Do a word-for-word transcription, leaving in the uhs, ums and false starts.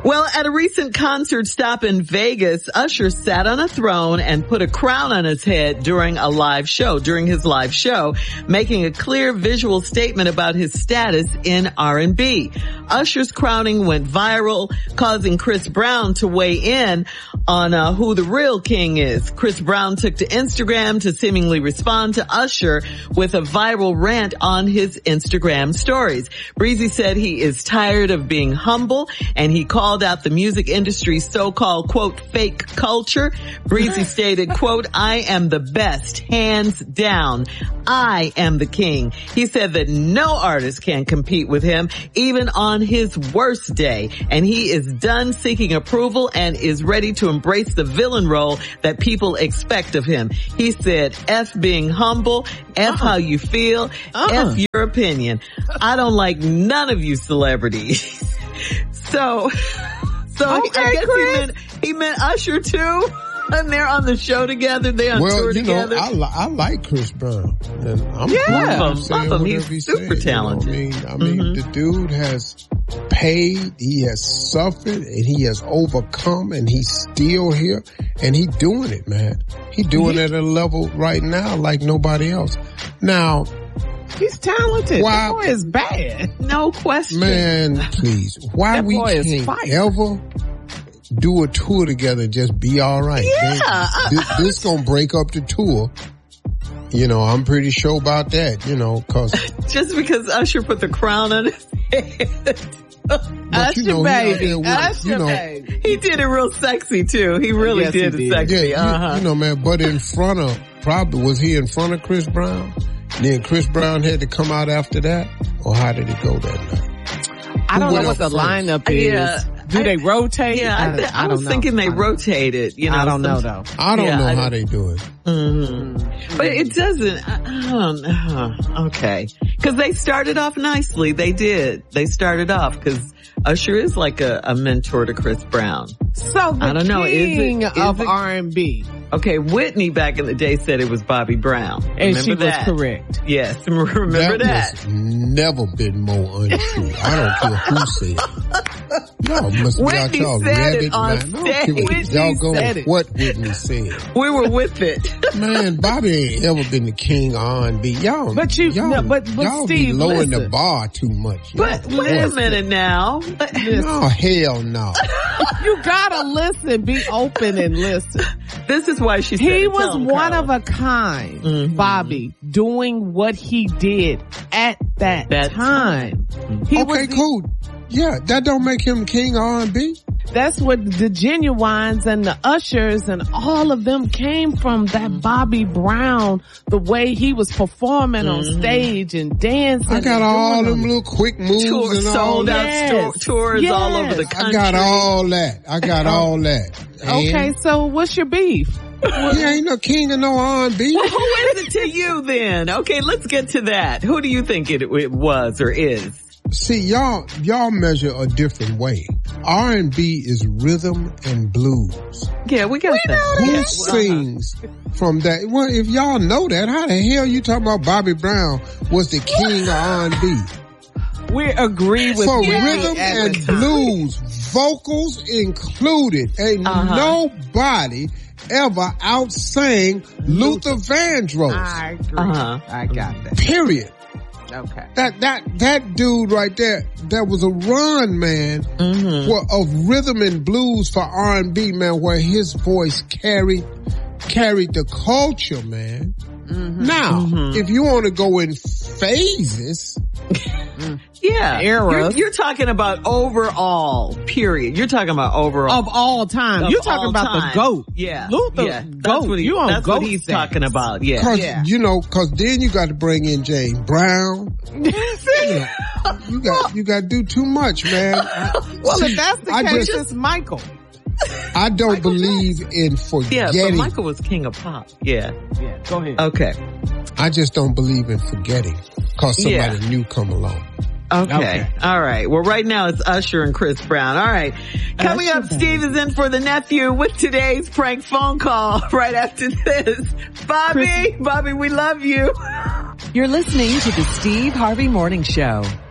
Well, at a recent concert stop in Vegas, Usher sat on a throne and put a crown on his head during a live show, during his live show, making a clear visual statement about his status in R and B. Usher's crowning went viral, causing Chris Brown to weigh in on uh, who the real king is. Chris Brown took to Instagram to seemingly respond to Usher with a viral rant on his Instagram stories. Breezy said he is tired of being humble, and he called out the music industry's so-called, quote, fake culture. Breezy stated, quote, I am the best, hands down. I am the king. He said that no artist can compete with him, even on his worst day. And he is done seeking approval and is ready to embrace the villain role that people expect of him. He said, F being humble, F uh-uh. how you feel, uh-uh. F your opinion. I don't like none of you celebrities. So, so okay, I guess he meant, he meant Usher too. And they're on the show together. They on well, tour you together. Know, I, li- I like Chris Brown. And I'm yeah, love him. Love him. He's he super said, talented. You know I mean, I mean mm-hmm. the dude has paid, he has suffered, and he has overcome, and he's still here, and he's doing it, man. He's doing it at a level right now like nobody else. Now, he's talented. Why, that boy is bad. No question. Man, please. Why that we boy can't ever do a tour together and just be all right? Yeah. This, this gonna break up the tour. You know, I'm pretty sure about that, you know, cause. Just because Usher put the crown on his head. Usher, you know, baby. With, Usher, you know, baby. He did it real sexy too. He really yes, did he it did. sexy. Yeah, uh-huh. you, you know, man, but in front of, probably, was he in front of Chris Brown? Then Chris Brown had to come out after that? Or how did it go that night? I don't know what the first? lineup is. Yeah. Do I, they rotate? Yeah, I, th- I, I was know. thinking they rotated. You know, I don't know though. I don't yeah, know I how they do it. Mm-hmm. But it doesn't. I, I don't know. Okay, because they started off nicely. They did. They started off because Usher is like a, a mentor to Chris Brown. So the I don't know. king is it, is of it, R and B. Okay, Whitney back in the day said it was Bobby Brown. And remember she that? was correct. Yes, remember that. That has never been more untrue. I don't care who said it. Y'all must be out y'all rabbit, man. Whitney y'all go said with what Whitney said. We were with it. Man, Bobby ain't ever been the king of R and B. Y'all, but you, y'all, no, but, but y'all Steve, be lowering listen. the bar too much. But y'all wait a minute now. No, hell no. You gotta listen, be open and listen. This is why she said he it. was him, one Carla. of a kind, mm-hmm. Bobby, doing what he did at that, that time. He okay, was, cool. Yeah, that don't make him king of R and B. That's what the Genuines and the Ushers and all of them came from, that Bobby Brown, the way he was performing mm-hmm. on stage and dancing. I got all them little quick moves Tour, and all sold that. out yes. sto- tours yes. all over the country. I got all that. I got all that. And okay, so what's your beef? He ain't no king of no R and B. Well, who is it to you then? Okay, let's get to that. Who do you think it, it was or is? See, y'all, y'all measure a different way. R and B is rhythm and blues. Yeah, we got we that. Who yeah. sings from that? Well, if y'all know that, how the hell you talking about Bobby Brown was the king of R and B? We agree with For you. rhythm and blues, vocals included, ain't uh-huh. nobody ever outsang Luther Vandross. I agree. Uh-huh. I got that. Period. Okay. That, that, that dude right there, that was a run, man, mm-hmm. for, of rhythm and blues for R and B, man, where his voice carried, carried the culture, man. Mm-hmm. Now, mm-hmm. if you want to go in phases. yeah. Eras. You're, you're talking about overall, period. You're talking about overall. Of all time. Of you're talking about time. the GOAT. Yeah. Luther, yeah. GOAT. That's what, he, you on that's GOAT what he's stats. talking about. Yeah. Cause, yeah. you know, cause then you got to bring in James Brown. you, know, you got, you got to do too much, man. Well, See, if that's the I case, just, it's Michael. I don't Michael believe Jackson. in forgetting. Yeah, but Michael was king of pop. Yeah. Yeah, go ahead. Okay. I just don't believe in forgetting cause somebody yeah. new come along. Okay. okay. All right. Well, right now it's Usher and Chris Brown. All right. Coming Usher up, Steve is in for the nephew with today's prank phone call right after this. Bobby, Chris- Bobby, we love you. You're listening to the Steve Harvey Morning Show.